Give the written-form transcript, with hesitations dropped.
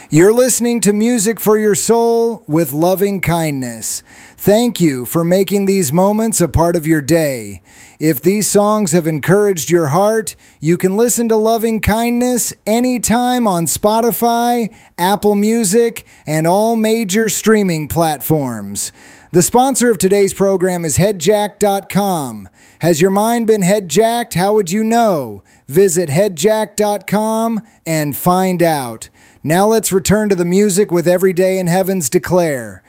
You're listening to Music for Your Soul with Loving Kindness. Thank you for making these moments a part of your day. If these songs have encouraged your heart, you can listen to Loving Kindness anytime on Spotify, Apple Music, and all major streaming platforms. The sponsor of today's program is headjack.com. Has your mind been headjacked? How would you know? Visit headjack.com and find out. Now let's return to the music with Every Day in Heavens Declare.